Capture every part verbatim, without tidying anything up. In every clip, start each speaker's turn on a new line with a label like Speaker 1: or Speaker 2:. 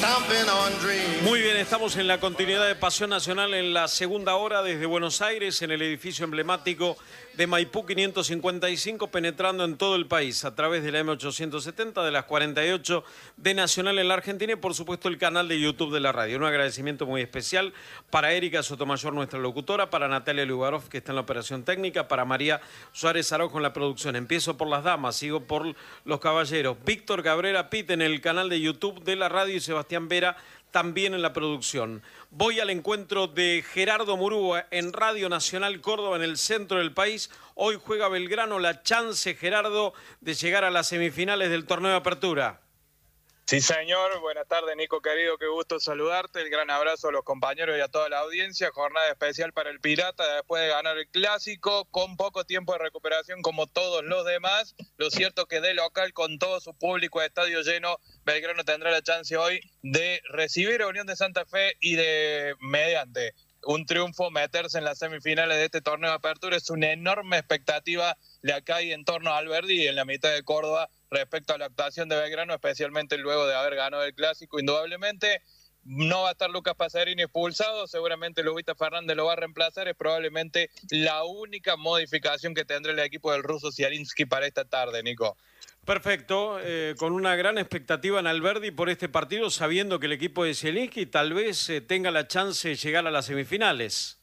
Speaker 1: Muy bien, estamos en la continuidad de Pasión Nacional en la segunda hora desde Buenos Aires, en el edificio emblemático de Maipú quinientos cincuenta y cinco, penetrando en todo el país a través de la M ochocientos setenta, de las cuarenta y ocho de Nacional en la Argentina y por supuesto el canal de YouTube de la radio. Un agradecimiento muy especial para Erika Sotomayor, nuestra locutora, para Natalia Lugarov, que está en la operación técnica, para María Suárez Araujo en la producción. Empiezo por las damas, sigo por los caballeros. Víctor Cabrera Pite en el canal de YouTube de la radio y Sebastián Vera también en la producción. Voy al encuentro de Gerardo Murúa en Radio Nacional Córdoba, en el centro del país. Hoy juega Belgrano, la chance, Gerardo, de llegar a las semifinales del torneo de apertura.
Speaker 2: Sí, señor. Buenas tardes, Nico, querido. Qué gusto saludarte. El gran abrazo a los compañeros y a toda la audiencia. Jornada especial para el Pirata después de ganar el Clásico, con poco tiempo de recuperación como todos los demás. Lo cierto que de local, con todo su público, estadio lleno, Belgrano tendrá la chance hoy de recibir a Unión de Santa Fe y de, mediante un triunfo, meterse en las semifinales de este torneo de apertura. Es una enorme expectativa la que hay en torno a Alberdi en la mitad de Córdoba respecto a la actuación de Belgrano, especialmente luego de haber ganado el Clásico. Indudablemente no va a estar Lucas Pacerini expulsado, seguramente Lubita Fernández lo va a reemplazar. Es probablemente la única modificación que tendrá el equipo del ruso Zielinski para esta tarde, Nico.
Speaker 1: Perfecto, eh, con una gran expectativa en Alberdi por este partido, sabiendo que el equipo de Zielinski tal vez eh, tenga la chance de llegar a las semifinales.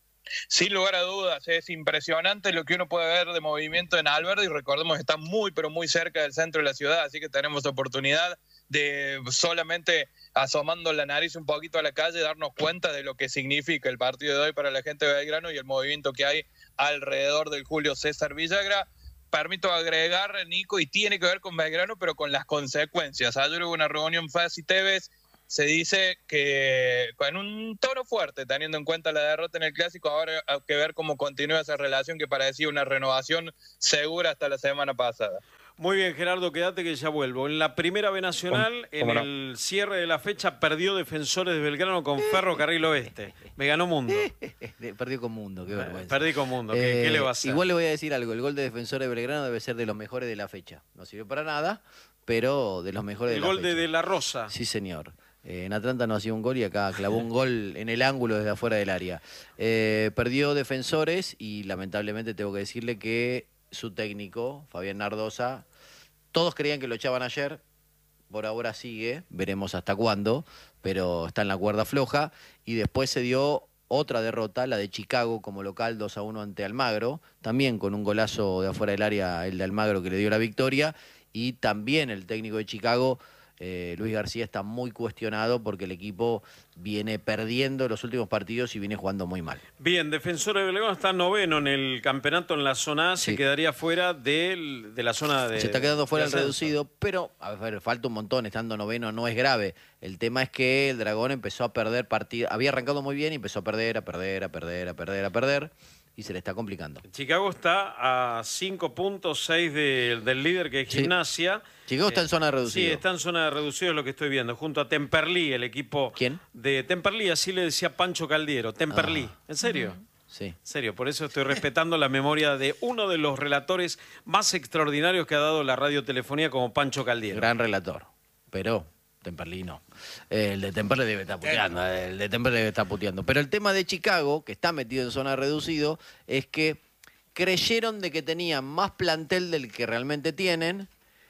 Speaker 2: Sin lugar a dudas, es impresionante lo que uno puede ver de movimiento en Alberdi. Recordemos que está muy, pero muy cerca del centro de la ciudad, así que tenemos oportunidad de, solamente asomando la nariz un poquito a la calle, darnos cuenta de lo que significa el partido de hoy para la gente de Belgrano y el movimiento que hay alrededor del Julio César Villagra. Permito agregar, Nico, y tiene que ver con Belgrano, pero con las consecuencias. Ayer hubo una reunión Fassi Tevez. Se dice que con un tono fuerte, teniendo en cuenta la derrota en el Clásico, ahora hay que ver cómo continúa esa relación que parecía una renovación segura hasta la semana pasada.
Speaker 1: Muy bien, Gerardo, quédate que ya vuelvo. En la Primera B Nacional, en
Speaker 2: no?
Speaker 1: el cierre de la fecha, perdió Defensores de Belgrano con Ferrocarril Oeste. Me ganó Mundo.
Speaker 3: Perdió con Mundo, qué vergüenza.
Speaker 1: Perdí con Mundo, ¿qué,
Speaker 3: eh,
Speaker 1: ¿qué le va a hacer?
Speaker 3: Igual le voy a decir algo, el gol de Defensores de Belgrano debe ser de los mejores de la fecha. No sirvió para nada, pero de los mejores
Speaker 1: el
Speaker 3: de la fecha.
Speaker 1: El gol de De La Rosa.
Speaker 3: Sí, señor. Eh, en Atlanta no hacía un gol y acá clavó un gol en el ángulo desde afuera del área. Eh, perdió Defensores y lamentablemente tengo que decirle que su técnico, Fabián Nardosa, todos creían que lo echaban ayer, por ahora sigue, veremos hasta cuándo, pero está en la cuerda floja. Y después se dio otra derrota, la de Chicago como local, dos a uno ante Almagro, también con un golazo de afuera del área, el de Almagro, que le dio la victoria. Y también el técnico de Chicago, Eh, Luis García, está muy cuestionado porque el equipo viene perdiendo los últimos partidos y viene jugando muy mal.
Speaker 1: Bien, Defensor de Belgrano está noveno en el campeonato en la zona A, sí. Se quedaría fuera de, de la zona de...
Speaker 3: Se está quedando fuera
Speaker 1: el
Speaker 3: reducido, pero a ver, falta un montón, estando noveno no es grave. El tema es que el Dragón empezó a perder partidos, había arrancado muy bien y empezó a perder, a perder, a perder, a perder, a perder. Y se le está complicando.
Speaker 1: Chicago está a cinco puntos seis de, del líder, que es
Speaker 3: sí.
Speaker 1: Gimnasia.
Speaker 3: Chicago está en zona de reducido.
Speaker 1: Sí, está en zona de reducido, es lo que estoy viendo. Junto a Temperley, el equipo...
Speaker 3: ¿Quién?
Speaker 1: De Temperley, así le decía Pancho Caldiero. Temperley. Ah. ¿En serio?
Speaker 3: Sí.
Speaker 1: En serio, por eso estoy respetando la memoria de uno de los relatores más extraordinarios que ha dado la radiotelefonía, como Pancho Caldiero.
Speaker 3: Gran relator, pero... Temperley no. El de Temperley debe estar puteando. El de Temperley debe estar puteando. Pero el tema de Chicago, que está metido en zona reducido, es que creyeron de que tenían más plantel del que realmente tienen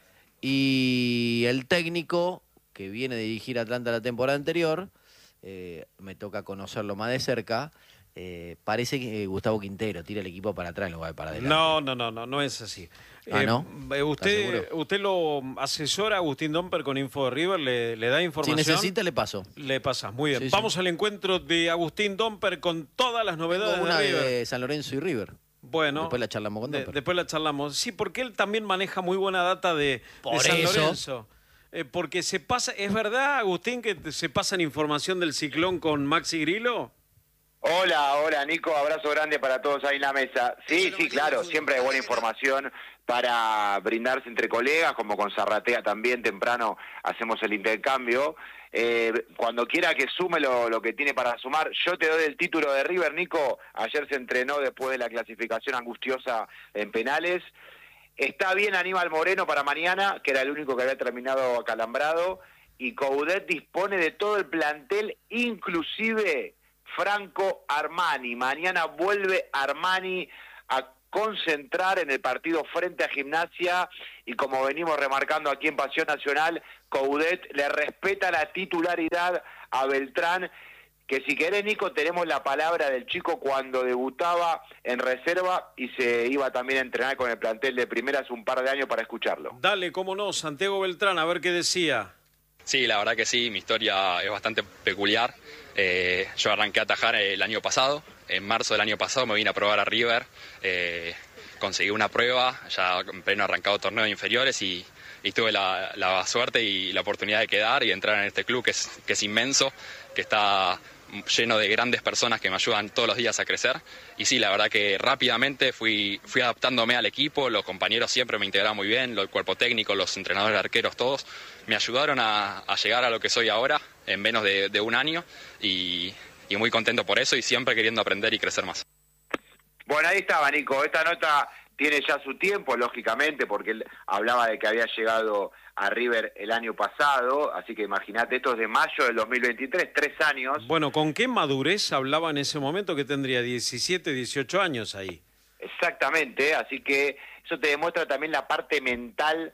Speaker 3: y el técnico que viene de dirigir a Atlanta la temporada anterior, eh, me toca conocerlo más de cerca, eh, parece que Gustavo Quintero tira el equipo para atrás en lugar de para adelante.
Speaker 1: No, no, no, no, no es así.
Speaker 3: Ah, ¿no?
Speaker 1: Eh, usted, usted lo asesora a Agustín Domper con Info de River, le, le da información.
Speaker 3: Si necesita, le paso.
Speaker 1: Le pasa, muy bien.
Speaker 3: Sí,
Speaker 1: Vamos
Speaker 3: sí.
Speaker 1: al encuentro de Agustín Domper con todas las novedades
Speaker 3: una
Speaker 1: de River.
Speaker 3: de San Lorenzo y River.
Speaker 1: Bueno.
Speaker 3: Después la charlamos con Domper.
Speaker 1: De, después la charlamos. Sí, porque él también maneja muy buena data de,
Speaker 3: Por
Speaker 1: de San
Speaker 3: eso.
Speaker 1: Lorenzo. Eh, porque se pasa, ¿es verdad, Agustín, que se pasan información del ciclón con Maxi Grillo?
Speaker 4: Hola, hola Nico, abrazo grande para todos ahí en la mesa. Sí, sí, claro, siempre hay buena información para brindarse entre colegas, como con Zarratea también, temprano hacemos el intercambio. Eh, cuando quiera que sume lo, lo que tiene para sumar, yo te doy el título de River, Nico. Ayer se entrenó después de la clasificación angustiosa en penales. Está bien Aníbal Moreno para mañana, que era el único que había terminado acalambrado. y Coudet dispone de todo el plantel, inclusive Franco Armani. Mañana vuelve Armani a concentrar en el partido frente a Gimnasia y como venimos remarcando aquí en Pasión Nacional, Coudet le respeta la titularidad a Beltrán, que si querés, Nico, tenemos la palabra del chico cuando debutaba en reserva y se iba también a entrenar con el plantel de primera hace un par de años para escucharlo.
Speaker 1: Dale, cómo no, Santiago Beltrán, a ver qué decía.
Speaker 5: Sí, la verdad que sí, mi historia es bastante peculiar. Eh, yo arranqué a atajar el año pasado, en marzo del año pasado me vine a probar a River, eh, conseguí una prueba, ya en pleno arrancado torneo de inferiores y, y tuve la, la suerte y la oportunidad de quedar y entrar en este club que es, que es inmenso, que está lleno de grandes personas que me ayudan todos los días a crecer. Y sí, la verdad que rápidamente fui, fui adaptándome al equipo, los compañeros siempre me integraban muy bien, el cuerpo técnico, los entrenadores arqueros, todos me ayudaron a, a llegar a lo que soy ahora en menos de, de un año y, y muy contento por eso y siempre queriendo aprender y crecer más.
Speaker 4: Bueno, ahí estaba, Nico. Esta nota tiene ya su tiempo, lógicamente, porque él hablaba de que había llegado a River el año pasado, así que imagínate, esto es de mayo del dos mil veintitrés, tres años.
Speaker 1: Bueno, ¿con qué madurez hablaba en ese momento que tendría diecisiete, dieciocho años ahí?
Speaker 4: Exactamente, así que eso te demuestra también la parte mental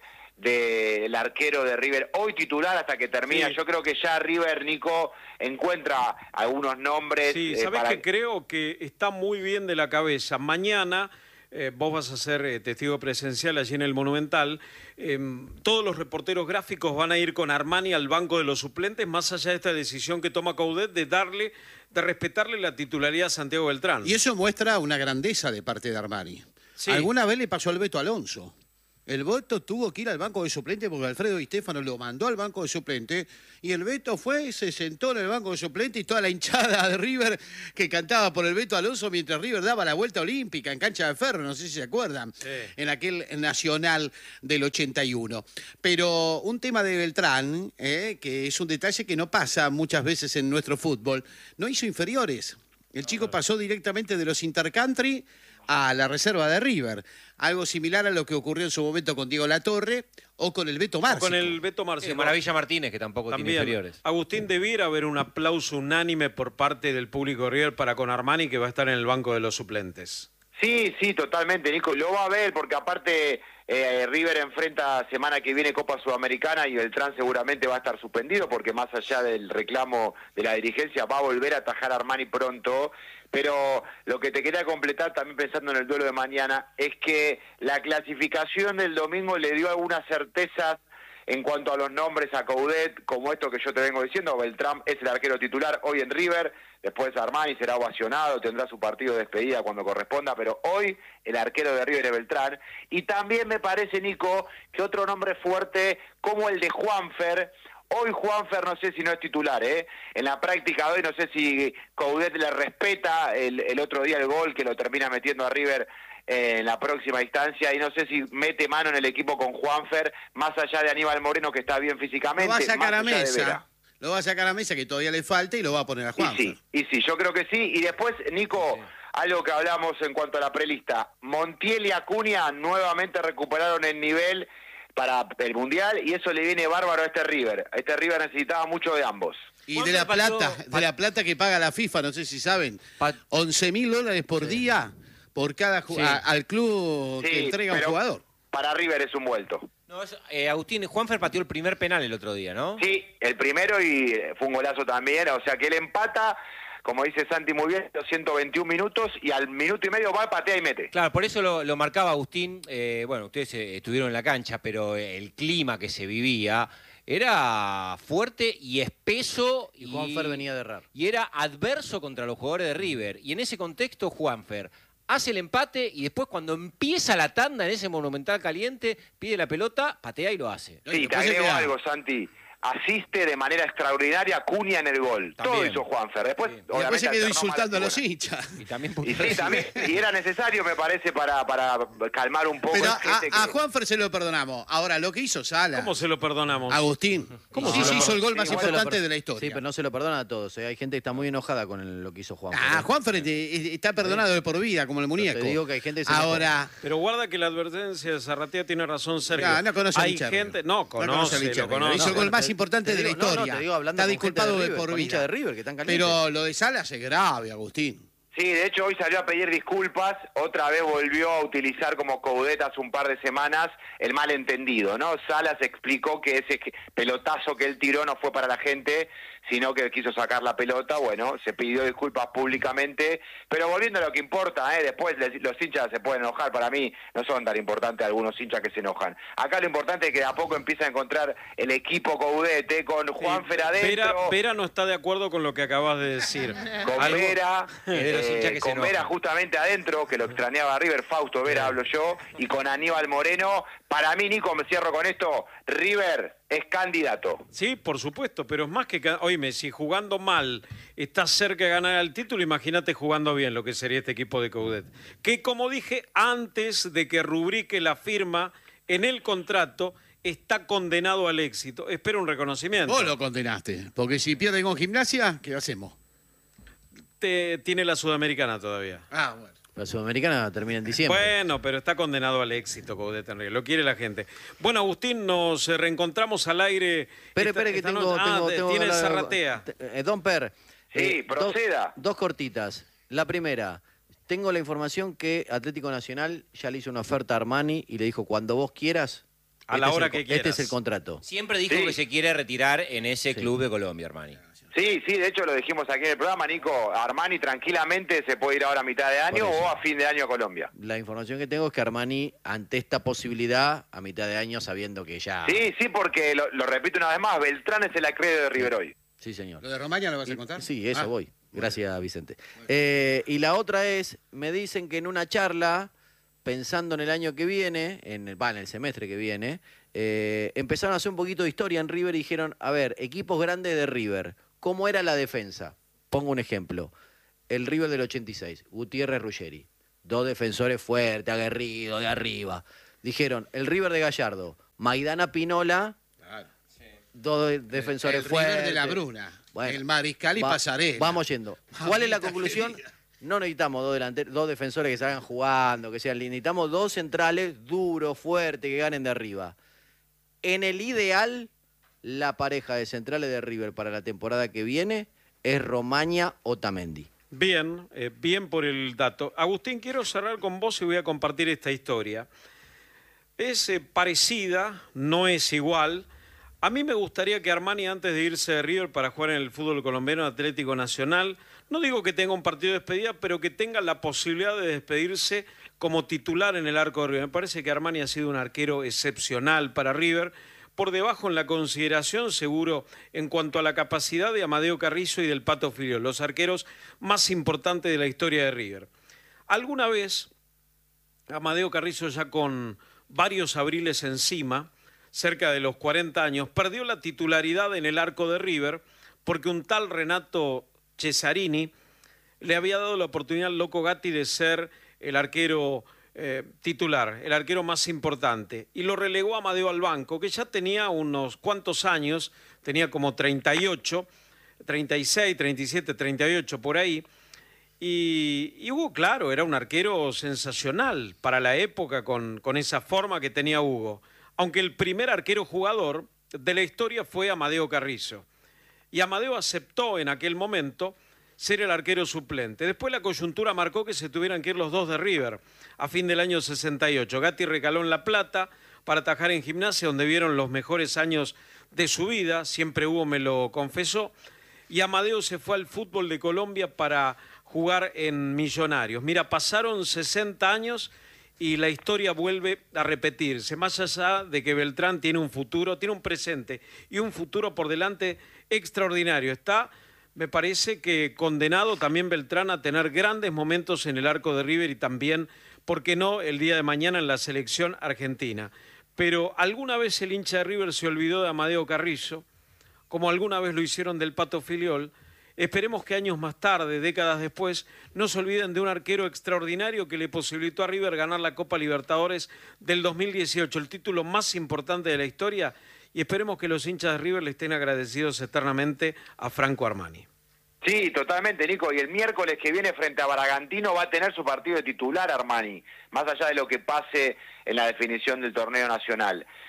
Speaker 4: del arquero de River, hoy titular hasta que termina. Sí. Yo creo que ya River, Nico, encuentra algunos nombres.
Speaker 1: Sí, ¿sabés
Speaker 4: eh, para...
Speaker 1: que creo que está muy bien de la cabeza? Mañana... Eh, vos vas a ser eh, testigo presencial allí en el Monumental. Eh, todos los reporteros gráficos van a ir con Armani al banco de los suplentes, más allá de esta decisión que toma Coudet de darle, de respetarle la titularidad a Santiago Beltrán.
Speaker 6: Y eso muestra una grandeza de parte de Armani. Sí. Alguna vez le pasó al Beto Alonso. El Beto tuvo que ir al banco de suplente porque Alfredo Di Stéfano lo mandó al banco de suplente y el Beto fue, se sentó en el banco de suplente y toda la hinchada de River que cantaba por el Beto Alonso mientras River daba la vuelta olímpica en cancha de Ferro, no sé si se acuerdan, sí. En aquel Nacional del ochenta y uno. Pero un tema de Beltrán, eh, que es un detalle que no pasa muchas veces en nuestro fútbol, no hizo inferiores. El chico pasó directamente de los intercountry a la reserva de River. Algo similar a lo que ocurrió en su momento con Diego Latorre o con el Beto Márcico.
Speaker 1: Con el Beto Márcico.
Speaker 7: Sí, Maravilla Martínez, que tampoco
Speaker 1: También,
Speaker 7: tiene inferiores.
Speaker 1: Agustín, debiera haber un aplauso unánime por parte del público de River para con Armani, que va a estar en el banco de los suplentes.
Speaker 4: Sí, sí, totalmente, Nico. Lo va a ver porque aparte eh, River enfrenta semana que viene Copa Sudamericana y Beltrán seguramente va a estar suspendido porque más allá del reclamo de la dirigencia va a volver a atajar a Armani pronto. Pero lo que te quería completar también pensando en el duelo de mañana es que la clasificación del domingo le dio algunas certezas en cuanto a los nombres a Coudet, como esto que yo te vengo diciendo. Beltrán es el arquero titular hoy en River, después Armani será ovacionado, tendrá su partido de despedida cuando corresponda, pero hoy el arquero de River es Beltrán. Y también me parece, Nico, que otro nombre fuerte como el de Juanfer. Hoy Juanfer no sé si no es titular, ¿eh? En la práctica de hoy no sé si Coudet le respeta el, el otro día el gol que lo termina metiendo a River en la próxima instancia y no sé si mete mano en el equipo con Juanfer, más allá de Aníbal Moreno que está bien físicamente.
Speaker 6: Lo va a sacar a mesa, lo va a sacar a mesa que todavía le falta y lo va a poner a Juanfer.
Speaker 4: Y sí, y sí, yo creo que sí. Y después, Nico, sí. Algo que hablamos en cuanto a la prelista, Montiel y Acuña nuevamente recuperaron el nivel para el Mundial y eso le viene bárbaro a este River. A este River necesitaba mucho de ambos.
Speaker 6: Y de la plata, de la plata que paga la FIFA, no sé si saben, once mil dólares por sí. día por cada sí. a, al club sí, que entrega un jugador.
Speaker 4: Para River es un vuelto.
Speaker 7: No, es, eh, Agustín, Juanfer pateó el primer penal el otro día, ¿no?
Speaker 4: Sí, el primero y fue un golazo también, o sea que él empata, como dice Santi muy bien, ciento veintiún minutos y al minuto y medio va, patea y mete.
Speaker 7: Claro, por eso lo, lo marcaba Agustín. Eh, bueno, ustedes eh, estuvieron en la cancha, pero el clima que se vivía era fuerte y espeso.
Speaker 3: Y, y Juanfer venía de errar.
Speaker 7: Y era adverso contra los jugadores de River. Y en ese contexto, Juanfer hace el empate y después cuando empieza la tanda en ese Monumental caliente, pide la pelota, patea y lo hace.
Speaker 4: Sí, te agrego queda... algo, Santi. Asiste de manera extraordinaria a Acuña en el gol. También. Todo hizo Juanfer. Después,
Speaker 6: y después se quedó insultando a los hinchas.
Speaker 7: Y, también
Speaker 4: y, sí, también, y era necesario, me parece, para, para calmar un poco.
Speaker 6: Pero
Speaker 4: a,
Speaker 6: que... a Juanfer se lo perdonamos. Ahora, lo que hizo Sala.
Speaker 1: ¿Cómo se lo perdonamos?
Speaker 6: Agustín. ¿Cómo sí, se hizo el gol más sí, importante per... de la historia?
Speaker 3: Sí, pero no se lo perdona a todos. ¿eh? Hay gente que está muy enojada con el, lo que hizo Juanfer.
Speaker 6: Ah, ¿eh? Juanfer está perdonado de por vida, como el muñeco.
Speaker 3: Te digo que hay gente que se
Speaker 6: Ahora.
Speaker 1: Enoja. Pero guarda que la advertencia de Zarratea tiene razón, Sergio.
Speaker 6: No, no conoce
Speaker 1: hay
Speaker 6: a
Speaker 1: gente, no conoce,
Speaker 6: no conoce
Speaker 1: lo conoce.
Speaker 6: Hizo el gol más más importante de la
Speaker 3: digo, no,
Speaker 6: historia.
Speaker 3: no, te digo, hablando
Speaker 6: Está
Speaker 3: con gente
Speaker 6: disculpado
Speaker 3: de
Speaker 6: de,
Speaker 3: River,
Speaker 6: por
Speaker 3: con
Speaker 6: vida.
Speaker 3: hinchas de River que están calientes.
Speaker 6: Pero lo de Salas es grave, Agustín.
Speaker 4: Sí, de hecho hoy salió a pedir disculpas, otra vez volvió a utilizar como Coudet hace un par de semanas el malentendido, ¿no? Salas explicó que ese pelotazo que él tiró no fue para la gente, sino que quiso sacar la pelota, bueno, se pidió disculpas públicamente, pero volviendo a lo que importa, ¿eh? Después los hinchas se pueden enojar, para mí no son tan importantes algunos hinchas que se enojan. Acá lo importante es que de a poco empieza a encontrar el equipo Coudet, ¿eh? Con Juanfer adentro.
Speaker 1: Vera, Vera no está de acuerdo con lo que acabas de decir.
Speaker 4: Con
Speaker 1: Algo-
Speaker 4: Vera,
Speaker 7: de los hinchas
Speaker 4: eh,
Speaker 7: que se
Speaker 4: con Vera
Speaker 7: enojan.
Speaker 4: justamente adentro, que lo extrañaba a River, Fausto Vera hablo yo, y con Aníbal Moreno. Para mí, Nico, me cierro con esto, River es candidato.
Speaker 1: Sí, por supuesto, pero es más que... ca- Oíme, si jugando mal estás cerca de ganar el título, imagínate jugando bien lo que sería este equipo de Coudet. Que, como dije, antes de que rubrique la firma en el contrato, está condenado al éxito. Espero un reconocimiento.
Speaker 6: Vos lo condenaste. Porque si pierden con Gimnasia, ¿qué hacemos?
Speaker 1: Te- tiene la Sudamericana todavía.
Speaker 6: Ah, bueno.
Speaker 3: La Sudamericana termina en diciembre.
Speaker 1: Bueno, pero está condenado al éxito, Coudet Enrique. Lo quiere la gente. Bueno, Agustín, nos eh, reencontramos al aire.
Speaker 3: Espere,
Speaker 1: esta-
Speaker 3: espere, que
Speaker 1: esta
Speaker 3: tengo,
Speaker 1: noche. Ah,
Speaker 3: tengo,
Speaker 1: te-
Speaker 3: tengo
Speaker 1: tiene
Speaker 3: que hablar-
Speaker 1: Zarratea.
Speaker 3: Eh, Don Per.
Speaker 4: Sí,
Speaker 3: dos-
Speaker 4: proceda.
Speaker 3: Dos, cortitas. La primera, tengo la información que Atlético Nacional ya le hizo una oferta a Armani y le dijo, cuando vos quieras,
Speaker 1: A la
Speaker 3: este es
Speaker 1: hora
Speaker 3: el
Speaker 1: que
Speaker 3: co-
Speaker 1: quieras.
Speaker 3: Este es el contrato.
Speaker 7: Siempre dijo
Speaker 4: Sí.
Speaker 7: que se quiere retirar en ese
Speaker 3: Sí.
Speaker 7: club de Colombia, Armani.
Speaker 4: Sí, sí, de hecho lo dijimos aquí en el programa, Nico, Armani tranquilamente se puede ir ahora a mitad de año
Speaker 3: Por eso.
Speaker 4: o a fin de año a Colombia.
Speaker 3: La información que tengo es que Armani, ante esta posibilidad, a mitad de año, sabiendo que ya...
Speaker 4: Sí, sí, porque lo, lo repito una vez más, Beltrán es el acreedor de River hoy.
Speaker 3: Sí, señor.
Speaker 6: ¿Lo de Romaña lo vas a
Speaker 3: Y-
Speaker 6: contar?
Speaker 3: Sí, eso
Speaker 6: Ah.
Speaker 3: voy. Gracias, Vicente. Eh, y la otra es, me dicen que en una charla, pensando en el año que viene, en el, va, en el semestre que viene, eh, empezaron a hacer un poquito de historia en River y dijeron, a ver, equipos grandes de River, ¿cómo era la defensa? Pongo un ejemplo. El River del ochenta y seis, Gutiérrez Ruggeri, dos defensores fuertes, aguerridos, de arriba. Dijeron, el River de Gallardo, Maidana Pinola,
Speaker 6: Claro.
Speaker 3: dos de- defensores
Speaker 6: el
Speaker 3: fuertes.
Speaker 6: River de la Bruna.
Speaker 3: Bueno,
Speaker 6: el Mariscal y
Speaker 3: va-
Speaker 6: Pasarela.
Speaker 3: Vamos yendo. ¿Cuál es la
Speaker 6: Mamita
Speaker 3: conclusión?
Speaker 6: querida.
Speaker 3: No necesitamos dos delanteros, dos defensores que salgan jugando, que sean lindos. Necesitamos dos centrales duros, fuertes, que ganen de arriba. En el ideal, la pareja de centrales de River para la temporada que viene es Romaña Otamendi.
Speaker 1: Bien, eh, bien por el dato. Agustín, quiero cerrar con vos y voy a compartir esta historia. Es eh, parecida, no es igual. A mí me gustaría que Armani, antes de irse de River para jugar en el fútbol colombiano Atlético Nacional, no digo que tenga un partido de despedida, pero que tenga la posibilidad de despedirse como titular en el arco de River. Me parece que Armani ha sido un arquero excepcional para River, por debajo en la consideración, seguro, en cuanto a la capacidad de Amadeo Carrizo y del Pato Filiol, los arqueros más importantes de la historia de River. Alguna vez, Amadeo Carrizo, ya con varios abriles encima, cerca de los cuarenta años, perdió la titularidad en el arco de River porque un tal Renato Cesarini le había dado la oportunidad al Loco Gatti de ser el arquero eh, titular, el arquero más importante, y lo relegó a Amadeo al banco, que ya tenía unos cuantos años, tenía como treinta y ocho, treinta y seis, treinta y siete, treinta y ocho, por ahí, y, y Hugo, claro, era un arquero sensacional para la época con, con esa forma que tenía Hugo, aunque el primer arquero jugador de la historia fue Amadeo Carrizo. Y Amadeo aceptó en aquel momento ser el arquero suplente. Después la coyuntura marcó que se tuvieran que ir los dos de River a fin del año sesenta y ocho. Gatti recaló en La Plata para atajar en Gimnasia, donde vieron los mejores años de su vida, siempre Hugo me lo confesó, y Amadeo se fue al fútbol de Colombia para jugar en Millonarios. Mira, pasaron sesenta años y la historia vuelve a repetirse, más allá de que Beltrán tiene un futuro, tiene un presente y un futuro por delante extraordinario. Está, me parece que condenado también Beltrán a tener grandes momentos en el arco de River y también, ¿por qué no?, el día de mañana en la selección argentina. Pero alguna vez el hincha de River se olvidó de Amadeo Carrizo, como alguna vez lo hicieron del Pato Filiol. Esperemos que años más tarde, décadas después, no se olviden de un arquero extraordinario que le posibilitó a River ganar la Copa Libertadores del dos mil dieciocho, el título más importante de la historia, y esperemos que los hinchas de River le estén agradecidos eternamente a Franco Armani.
Speaker 4: Sí, totalmente, Nico. Y el miércoles que viene frente a Bragantino va a tener su partido de titular Armani, más allá de lo que pase en la definición del torneo nacional.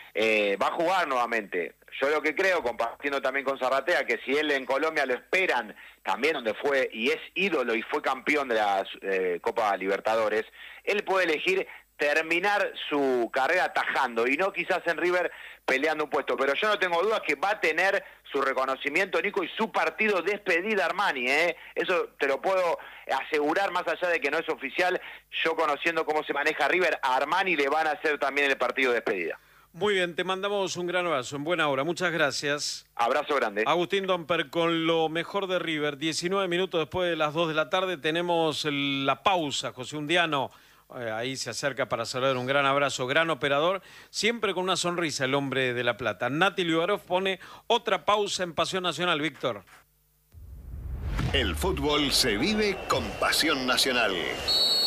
Speaker 4: eh, va a jugar nuevamente. Yo lo que creo, compartiendo también con Zarratea, que si él en Colombia lo esperan, también donde fue y es ídolo y fue campeón de la eh, Copa Libertadores, él puede elegir terminar su carrera atajando y no quizás en River peleando un puesto. Pero yo no tengo dudas que va a tener su reconocimiento, Nico, y su partido despedida Armani, ¿eh? Eso te lo puedo asegurar, más allá de que no es oficial. Yo conociendo cómo se maneja River, a Armani le van a hacer también el partido de despedida.
Speaker 1: Muy bien, te mandamos un gran abrazo, en buena hora. Muchas gracias.
Speaker 4: Abrazo grande.
Speaker 1: Agustín Domper con lo mejor de River. diecinueve minutos después de las dos de la tarde tenemos la pausa. José Undiano eh, ahí se acerca para saludar. Un gran abrazo, gran operador. Siempre con una sonrisa el hombre de La Plata. Nati Liubarov pone otra pausa en Pasión Nacional, Víctor.
Speaker 8: El fútbol se vive con Pasión Nacional.